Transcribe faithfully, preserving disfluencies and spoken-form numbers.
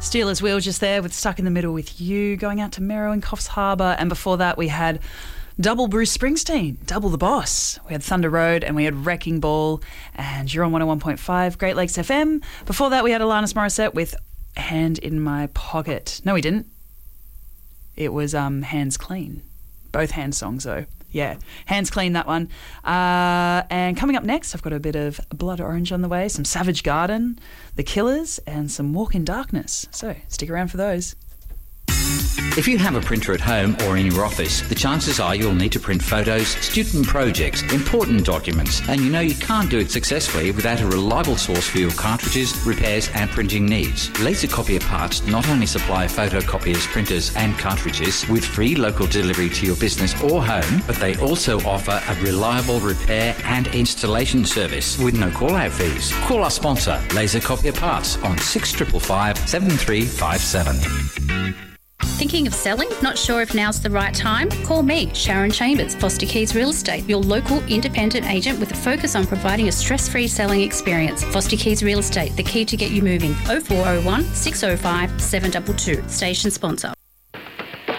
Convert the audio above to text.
Steelers Wheel just there with Stuck in the Middle with You, going out to Merrow and Coffs Harbour. And before that we had double Bruce Springsteen, double The Boss. We had Thunder Road and we had Wrecking Ball, and you're on one oh one point five Great Lakes F M. Before that we had Alanis Morissette with Hand in My Pocket. No, we didn't. It was um, Hands Clean. Both hand songs though. Yeah, Hands Clean, that one. Uh, and coming up next, I've got a bit of Blood Orange on the way, some Savage Garden, The Killers, and some Walk in Darkness. So stick around for those. If you have a printer at home or in your office, the chances are you'll need to print photos, student projects, important documents, and you know you can't do it successfully without a reliable source for your cartridges, repairs and printing needs. Laser Copier Parts not only supply photocopiers, printers and cartridges with free local delivery to your business or home, but they also offer a reliable repair and installation service with no call-out fees. Call our sponsor, Laser Copier Parts, on six five five, seven three five seven. Thinking of selling? Not sure if now's the right time? Call me, Sharon Chambers, Foster Keys Real Estate, your local independent agent with a focus on providing a stress-free selling experience. Foster Keys Real Estate, the key to get you moving. oh four oh one, six oh five, seven two two. Station sponsor.